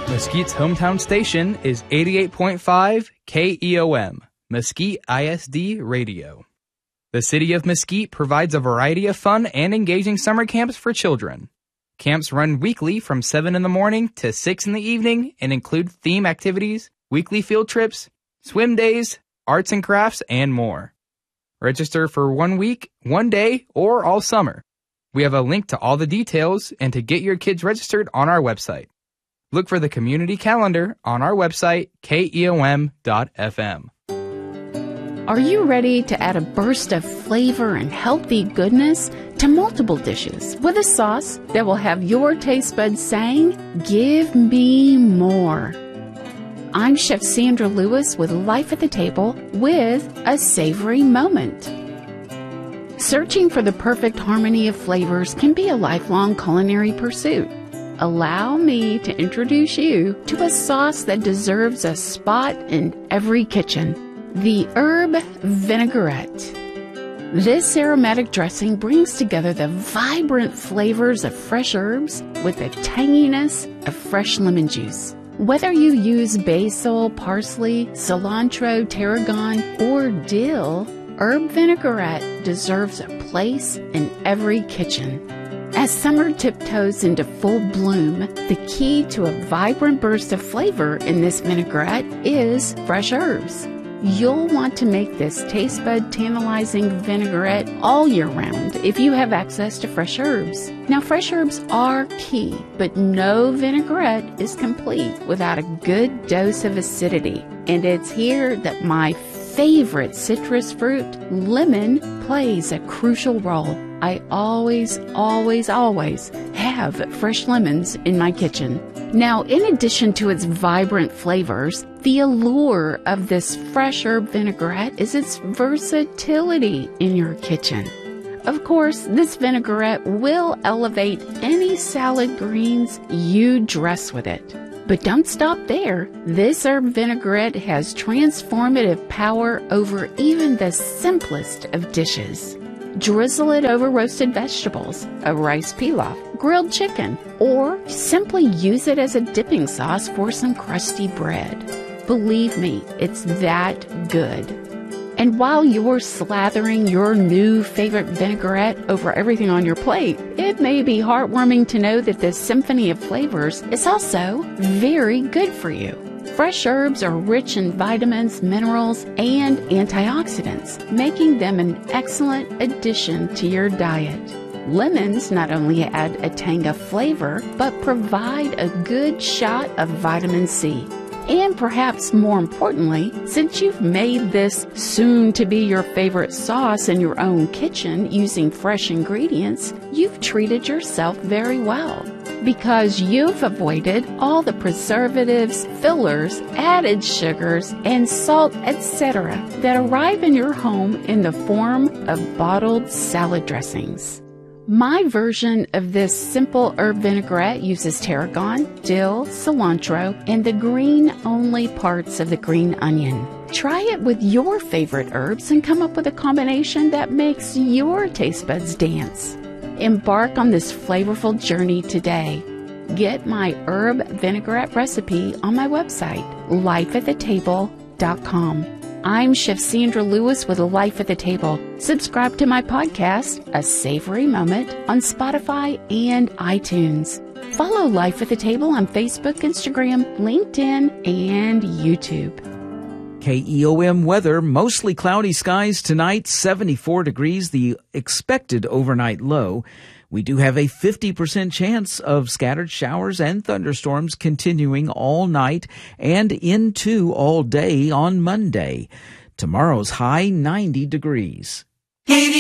Mesquite's hometown station is 88.5 KEOM, Mesquite ISD Radio. The City of Mesquite provides a variety of fun and engaging summer camps for children. Camps run weekly from 7 in the morning to 6 in the evening and include theme activities, weekly field trips, swim days, arts and crafts, and more. Register for 1 week, 1 day, or all summer. We have a link to all the details and to get your kids registered on our website. Look for the community calendar on our website, keom.fm. Are you ready to add a burst of flavor and healthy goodness to multiple dishes with a sauce that will have your taste buds saying, "Give me more"? I'm Chef Sandra Lewis with Life at the Table with a savory moment. Searching for the perfect harmony of flavors can be a lifelong culinary pursuit. Allow me to introduce you to a sauce that deserves a spot in every kitchen. The herb vinaigrette. This aromatic dressing brings together the vibrant flavors of fresh herbs with the tanginess of fresh lemon juice. Whether you use basil, parsley, cilantro, tarragon, or dill, herb vinaigrette deserves a place in every kitchen. As summer tiptoes into full bloom, the key to a vibrant burst of flavor in this vinaigrette is fresh herbs. You'll want to make this taste bud tantalizing vinaigrette all year round if you have access to fresh herbs. Now, fresh herbs are key, but no vinaigrette is complete without a good dose of acidity. And it's here that my favorite citrus fruit, lemon, plays a crucial role. I always have fresh lemons in my kitchen. Now, in addition to its vibrant flavors, the allure of this fresh herb vinaigrette is its versatility in your kitchen. Of course, this vinaigrette will elevate any salad greens you dress with it. But don't stop there. This herb vinaigrette has transformative power over even the simplest of dishes. Drizzle it over roasted vegetables, a rice pilaf, grilled chicken, or simply use it as a dipping sauce for some crusty bread. Believe me, it's that good. And while you're slathering your new favorite vinaigrette over everything on your plate, it may be heartwarming to know that this symphony of flavors is also very good for you. Fresh herbs are rich in vitamins, minerals, and antioxidants, making them an excellent addition to your diet. Lemons not only add a tang of flavor, but provide a good shot of vitamin C. And perhaps more importantly, since you've made this soon-to-be your favorite sauce in your own kitchen using fresh ingredients, you've treated yourself very well. Because you've avoided all the preservatives, fillers, added sugars, and salt, etc. that arrive in your home in the form of bottled salad dressings. My version of this simple herb vinaigrette uses tarragon, dill, cilantro, and the green-only parts of the green onion. Try it with your favorite herbs and come up with a combination that makes your taste buds dance. Embark on this flavorful journey today. Get my herb vinaigrette recipe on my website, lifeatthetable.com. I'm Chef Sandra Lewis with Life at the Table. Subscribe to my podcast, A Savory Moment, on Spotify and iTunes. Follow Life at the Table on Facebook, Instagram, LinkedIn, and YouTube. KEOM weather, mostly cloudy skies tonight, 74 degrees, the expected overnight low. We do have a 50% chance of scattered showers and thunderstorms continuing all night and into all day on Monday. Tomorrow's high, 90 degrees.